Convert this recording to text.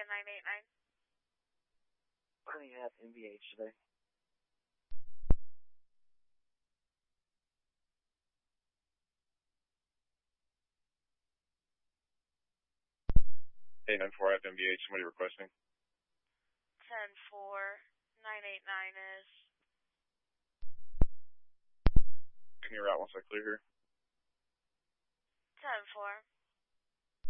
989. What do you have MVH today? Hey, 94 I have MVH. Somebody requesting? 10-4, 989 is. Can you route once I clear here? 10-4.